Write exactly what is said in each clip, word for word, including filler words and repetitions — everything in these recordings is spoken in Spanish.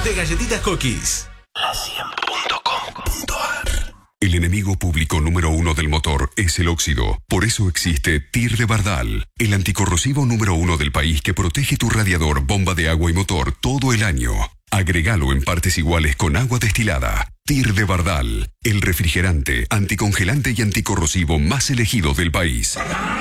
de galletitas Cookies. la cien punto com punto a r. El enemigo público número uno del motor es el óxido. Por eso existe T I R de Bardal, el anticorrosivo número uno del país que protege tu radiador, bomba de agua y motor todo el año. Agregalo en partes iguales con agua destilada. T I R de Bardal, el refrigerante, anticongelante y anticorrosivo más elegido del país.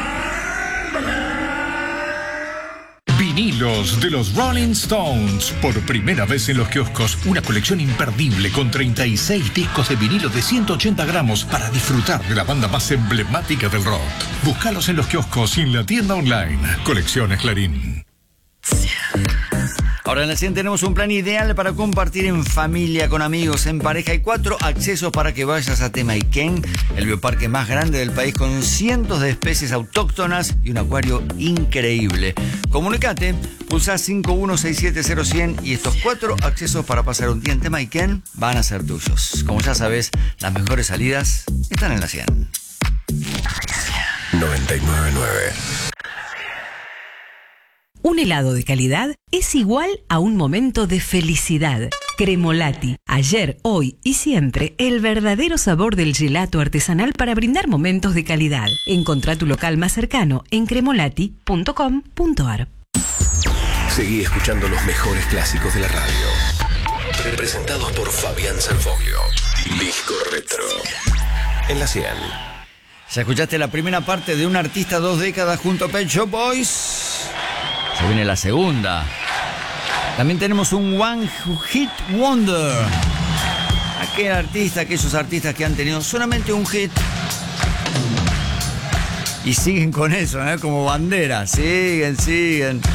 Vinilos de los Rolling Stones. Por primera vez en los kioscos, una colección imperdible con treinta y seis discos de vinilo de ciento ochenta gramos para disfrutar de la banda más emblemática del rock. Búscalos en los kioscos y en la tienda online. Colecciones Clarín. Ahora en la cien tenemos un plan ideal para compartir en familia, con amigos, en pareja. Hay cuatro accesos para que vayas a Temaiken, el bioparque más grande del país con cientos de especies autóctonas y un acuario increíble. Comunicate, pulsá cinco uno seis siete cero cien y estos cuatro accesos para pasar un día en Temaiken van a ser tuyos. Como ya sabes, las mejores salidas están en la cien. noventa y nueve punto nueve. Un helado de calidad es igual a un momento de felicidad. Cremolati. Ayer, hoy y siempre, el verdadero sabor del gelato artesanal para brindar momentos de calidad. Encontrá tu local más cercano en cremolati punto com punto a r. Seguí escuchando los mejores clásicos de la radio. Presentados por Fabián Sanfoglio. Disco Retro. En la cien. Ya escuchaste la primera parte de un artista dos décadas junto a Pet Shop Boys. Ya viene la segunda. También tenemos un One Hit Wonder. Aquel artista, aquellos artistas que han tenido solamente un hit y siguen con eso, ¿eh? Como bandera. Siguen, siguen.